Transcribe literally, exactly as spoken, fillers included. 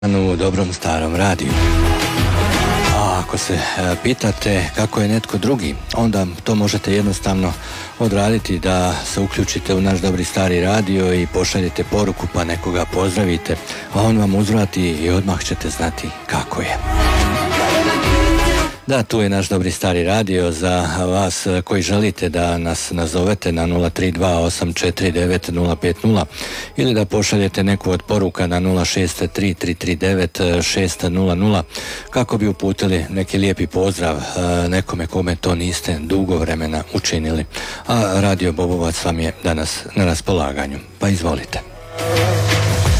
u dobrom starom radiju. A ako se pitate kako je netko drugi, onda to možete jednostavno odraditi da se uključite u naš dobri stari radio i pošaljete poruku pa nekoga pozdravite, a on vam uzvrati i odmah ćete znati kako je. Da, tu je naš dobri stari radio za vas koji želite da nas nazovete na nula tri dva osam četiri devet nula pet nula ili da pošaljete neku od poruka na nula šest tri tri tri devet šest nula nula kako bi uputili neki lijepi pozdrav nekome kome to niste dugo vremena učinili. A Radio Bobovac vam je danas na raspolaganju. Pa izvolite.